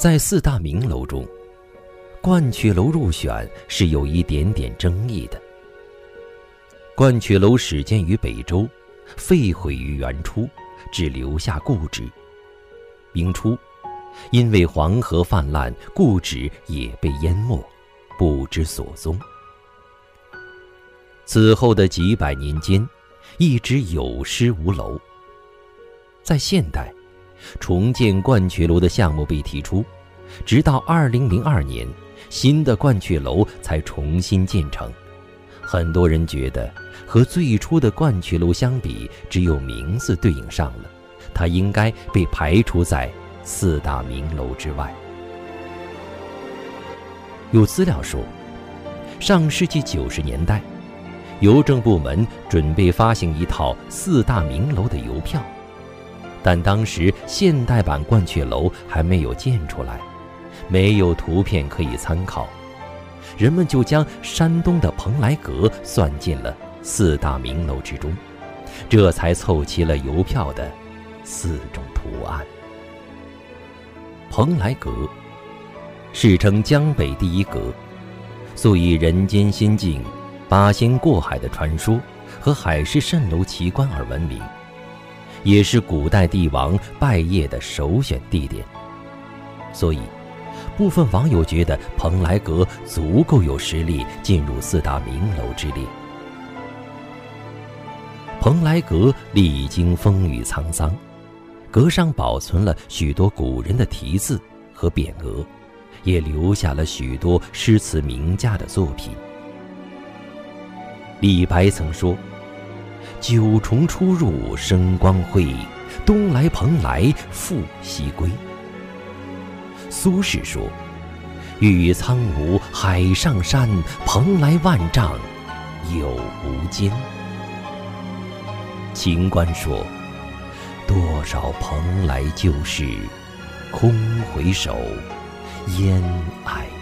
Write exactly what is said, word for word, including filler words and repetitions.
在四大名楼中，鹳雀楼入选是有一点点争议的。鹳雀楼始建于北周，废毁于元初，只留下故址。明初，因为黄河泛滥，故址也被淹没，不知所踪。此后的几百年间，一直有失无楼。在现代，重建鹳雀楼的项目被提出，直到二零零二年，新的鹳雀楼才重新建成。很多人觉得，和最初的鹳雀楼相比，只有名字对应上了，它应该被排除在四大名楼之外。有资料说，上世纪九十年代，邮政部门准备发行一套四大名楼的邮票，但当时现代版鹳雀楼还没有建出来，没有图片可以参考，人们就将山东的蓬莱阁算进了四大名楼之中，这才凑齐了邮票的四种图案。蓬莱阁世称江北第一阁，素以人间仙境、八仙过海的传说和海市蜃楼奇观而闻名，也是古代帝王拜谒的首选地点。所以部分网友觉得蓬莱阁足够有实力进入四大名楼之列。蓬莱阁历经风雨沧桑，阁上保存了许多古人的题字和匾额，也留下了许多诗词名家的作品。李白曾说：“九重出入生光辉，东来蓬莱复西归。”苏轼说：“玉苍梧海上山，蓬莱万丈有无间。”秦观说：“多少蓬莱旧事，空回首，烟霭